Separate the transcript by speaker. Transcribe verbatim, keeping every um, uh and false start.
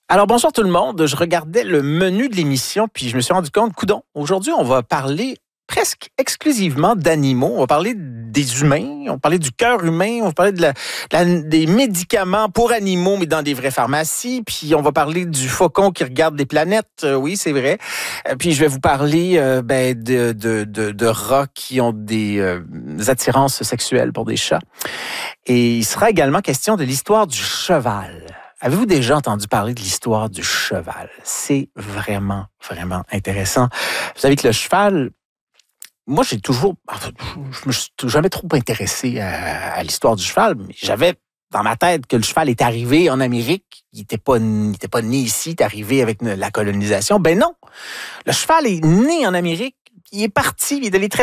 Speaker 1: Alors, bonsoir tout le monde. Je regardais le menu de l'émission, puis je me suis rendu compte, coudonc, aujourd'hui, on va parler presque exclusivement d'animaux. On va parler des humains, on va parler du cœur humain, on va parler de la, de la, des médicaments pour animaux, mais dans des vraies pharmacies. Puis on va parler du faucon qui regarde des planètes. Euh, oui, c'est vrai. Euh, puis je vais vous parler euh, ben, de, de, de, de rats qui ont des, euh, des attirances sexuelles pour des chats. Et il sera également question de l'histoire du cheval. Avez-vous déjà entendu parler de l'histoire du cheval? C'est vraiment, vraiment intéressant. Vous savez que le cheval, moi, j'ai toujours, je me suis jamais trop intéressé à, à l'histoire du cheval, mais j'avais dans ma tête que le cheval est arrivé en Amérique. Il n'était pas, il était pas né ici, il est arrivé avec la colonisation. Ben non! Le cheval est né en Amérique, il est parti, il est allé très